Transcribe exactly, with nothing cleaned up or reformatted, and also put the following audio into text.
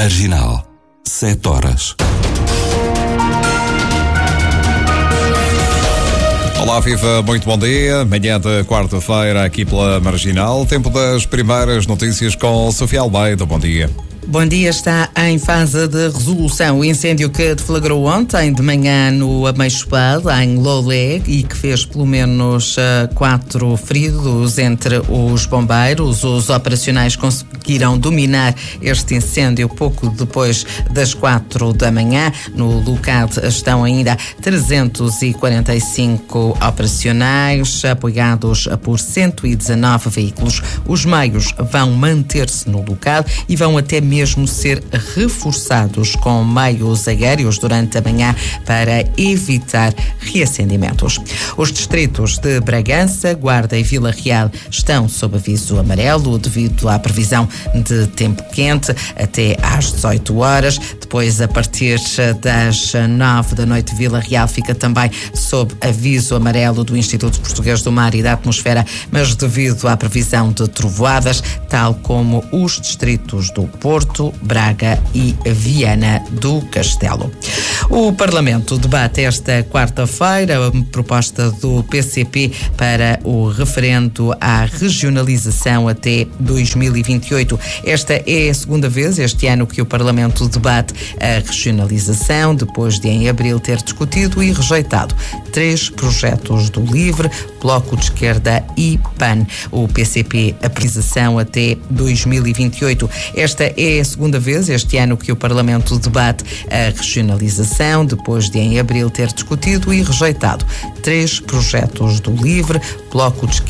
Marginal, sete horas. Olá, viva, muito bom dia. Manhã de quarta-feira aqui pela Marginal. Tempo das primeiras notícias com Sofia Almeida. Bom dia. Bom dia, está em fase de resolução o incêndio que deflagrou ontem de manhã no Ameixoado, em Lolé, e que fez pelo menos uh, quatro feridos entre os bombeiros. Os operacionais conseguiram dominar este incêndio pouco depois das quatro da manhã. No local estão ainda trezentos e quarenta e cinco operacionais, apoiados por cento e dezanove veículos. Os meios vão manter-se no local e vão até mesmo mesmo ser reforçados com meios aéreos durante a manhã para evitar reacendimentos. Os distritos de Bragança, Guarda e Vila Real estão sob aviso amarelo devido à previsão de tempo quente até às dezoito horas. Depois, a partir das nove da noite, Vila Real fica também sob aviso amarelo do Instituto Português do Mar e da Atmosfera, mas devido à previsão de trovoadas, tal como os distritos do Porto, Braga e Viana do Castelo. O Parlamento debate esta quarta-feira a proposta do P C P para o referendo à regionalização até dois mil e vinte e oito. Esta é a segunda vez este ano que o Parlamento debate a regionalização, depois de em abril ter discutido e rejeitado três projetos do LIVRE, Bloco de Esquerda e P A N. O P C P a priorização até dois mil e vinte e oito. Esta é a segunda vez este ano que o Parlamento debate a regionalização, depois de em abril ter discutido e rejeitado três projetos do LIVRE, Bloco de Esquerda